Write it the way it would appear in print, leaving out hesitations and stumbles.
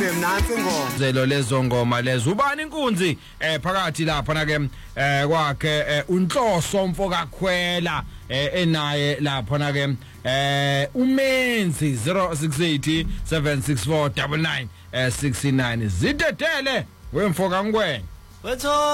FM nansi ngoma zelo lezo ngoma lezo ubani inkunzi phakathi lapha na ke kwakhe uNhloso Mfokakhwela enaye lapha na ke umenzi 068 764 9969 zidedele wemfoka ngwenya wetho